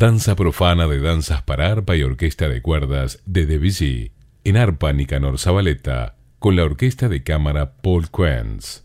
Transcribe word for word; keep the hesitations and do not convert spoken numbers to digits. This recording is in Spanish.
Danza profana de danzas para arpa y orquesta de cuerdas de Debussy, en arpa Nicanor Zabaleta, con la orquesta de cámara Paul Quenz.